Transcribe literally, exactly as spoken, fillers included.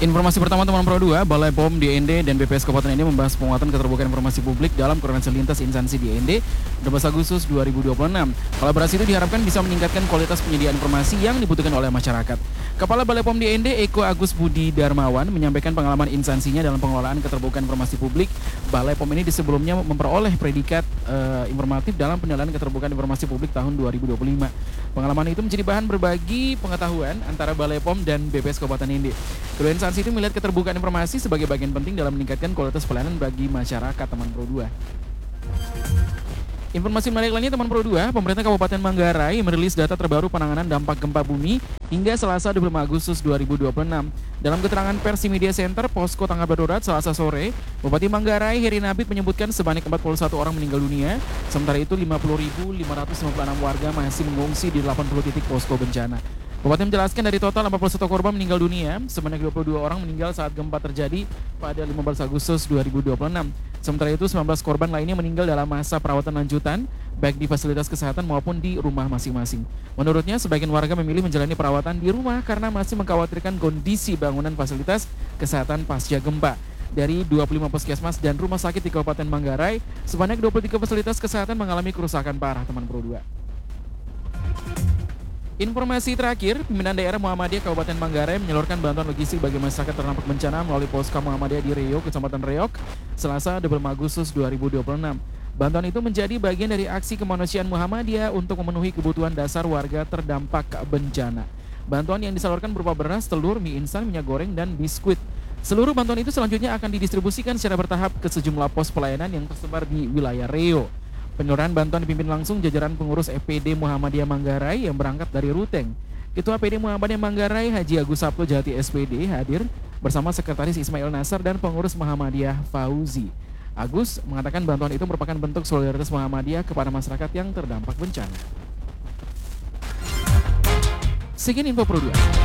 Informasi pertama teman Pro dua, Balai P O M D N D dan B P S Kabupaten N D membahas penguatan keterbukaan informasi publik dalam koordinasi lintas instansi di N D dua belas Agustus dua ribu dua puluh enam. Kolaborasi itu diharapkan bisa meningkatkan kualitas penyediaan informasi yang dibutuhkan oleh masyarakat. Kepala Balai P O M D N D Eko Agus Budi Darmawan menyampaikan pengalaman instansinya dalam pengelolaan keterbukaan informasi publik. Balai P O M ini di sebelumnya memperoleh predikat uh, informatif dalam penilaian keterbukaan informasi publik tahun dua ribu dua puluh lima. Pengalaman itu menjadi bahan berbagi pengetahuan antara Balai P O M dan B P S Kabupaten N D. Kedua instansi itu melihat keterbukaan informasi sebagai bagian penting dalam meningkatkan kualitas pelayanan bagi masyarakat teman Pro dua. Informasi menarik lainnya teman Pro dua, pemerintah Kabupaten Manggarai merilis data terbaru penanganan dampak gempa bumi hingga Selasa dua puluh lima Agustus dua ribu dua puluh enam. Dalam keterangan Persi Media Center Posko Tanggap Darurat Selasa sore, Bupati Manggarai Heri Nabit menyebutkan sebanyak empat puluh satu orang meninggal dunia, sementara itu lima puluh ribu lima ratus lima puluh enam warga masih mengungsi di delapan puluh titik posko bencana. Bupati menjelaskan dari total empat puluh satu korban meninggal dunia, sebanyak dua puluh dua orang meninggal saat gempa terjadi pada lima belas Agustus dua ribu dua puluh enam. Sementara itu sembilan belas korban lainnya meninggal dalam masa perawatan lanjutan, baik di fasilitas kesehatan maupun di rumah masing-masing. Menurutnya, sebagian warga memilih menjalani perawatan di rumah karena masih mengkhawatirkan kondisi bangunan fasilitas kesehatan pasca gempa. Dari dua puluh lima puskesmas dan rumah sakit di Kabupaten Manggarai, sebanyak dua puluh tiga fasilitas kesehatan mengalami kerusakan parah teman Pro dua. Informasi terakhir, pimpinan daerah Muhammadiyah Kabupaten Manggarai menyalurkan bantuan logistik bagi masyarakat terdampak bencana melalui Posko Muhammadiyah di Reog, Kecamatan Reog, Selasa dua puluh lima Agustus dua ribu dua puluh enam. Bantuan itu menjadi bagian dari aksi kemanusiaan Muhammadiyah untuk memenuhi kebutuhan dasar warga terdampak bencana. Bantuan yang disalurkan berupa beras, telur, mie instan, minyak goreng, dan biskuit. Seluruh bantuan itu selanjutnya akan didistribusikan secara bertahap ke sejumlah pos pelayanan yang tersebar di wilayah Reog. Penyaluran bantuan dipimpin langsung jajaran pengurus F P D Muhammadiyah Manggarai yang berangkat dari Ruteng. Ketua P D Muhammadiyah Manggarai Haji Agus Sabto Jati S P D hadir bersama Sekretaris Ismail Nasar dan pengurus Muhammadiyah Fauzi. Agus mengatakan bantuan itu merupakan bentuk solidaritas Muhammadiyah kepada masyarakat yang terdampak bencana. Sekian info Pro dua.